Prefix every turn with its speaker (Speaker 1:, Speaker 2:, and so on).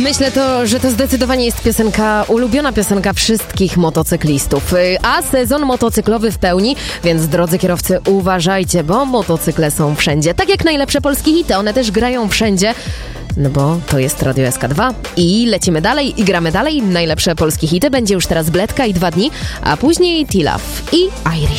Speaker 1: Myślę, że to zdecydowanie jest ulubiona piosenka wszystkich motocyklistów. A sezon motocyklowy w pełni, więc drodzy kierowcy, uważajcie, bo motocykle są wszędzie. Tak jak najlepsze polskie hity, one też grają wszędzie. No bo to jest Radio SK2 i lecimy dalej i gramy dalej. Najlepsze polskie hity będzie już teraz Bledka i 2 dni, a później T-Love i Irish.